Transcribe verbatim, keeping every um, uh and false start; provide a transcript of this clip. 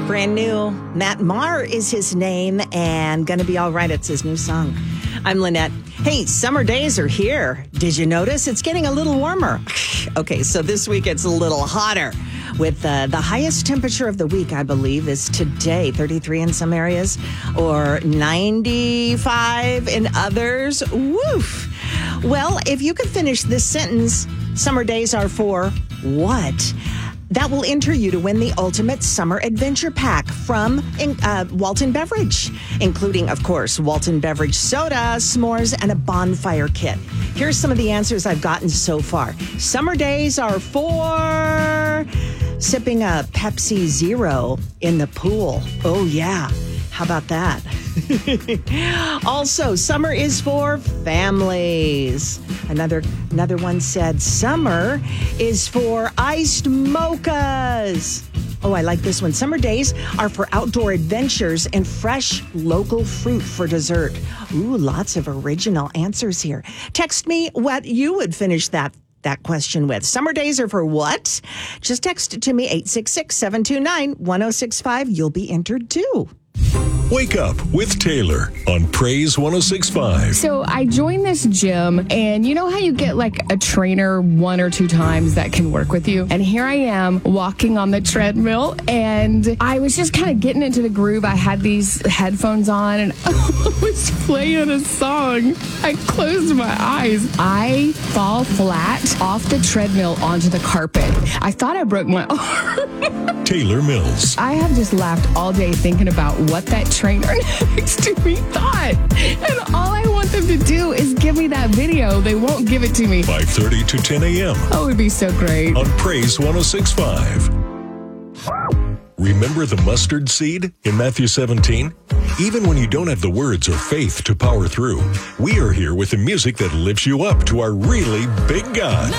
Brand new. Matt Maher is his name, and Gonna Be All Right, it's his new song. I'm Lynette. Hey, summer days are here. Did you notice it's getting a little warmer? Okay, so this week it's a little hotter. With uh, the highest temperature of the week, I believe, is today, thirty-three in some areas, or ninety-five in others. Woof. Well, if you could finish this sentence, summer days are for what? That will enter you to win the Ultimate Summer Adventure Pack from uh, Walton Beverage, including, of course, Walton Beverage soda, s'mores, and a bonfire kit. Here's some of the answers I've gotten so far. Summer days are for sipping a Pepsi Zero in the pool. Oh, yeah. How about that? Also, summer is for families. Another another one said summer is for iced mochas. Oh, I like this one. Summer days are for outdoor adventures and fresh local fruit for dessert. Ooh, lots of original answers here. Text me what you would finish that that question with. Summer days are for what? Just text it to me, eight six six, seven two nine, one oh six five. You'll be entered too. Wake up with Taylor on Praise one oh six point five. So I joined this gym, and you know how you get like a trainer one or two times that can work with you? And here I am walking on the treadmill, and I was just kind of getting into the groove. I had these headphones on, and I was playing a song. I closed my eyes. I fall flat off the treadmill onto the carpet. I thought I broke my arm. Taylor Mills. I have just laughed all day thinking about what that trainer next to me thought. And all I want them to do is give me that video. They won't give it to me. five thirty to ten a.m. Oh, it would be so great. On Praise one oh six point five. Remember the mustard seed in Matthew seventeen? Even when you don't have the words or faith to power through, we are here with the music that lifts you up to our really big God.